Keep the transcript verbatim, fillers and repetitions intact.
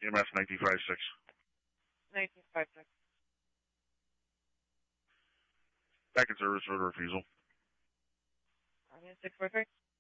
E M S nineteen fifty-six. nineteen fifty-six. Back in service for the refusal. six four three.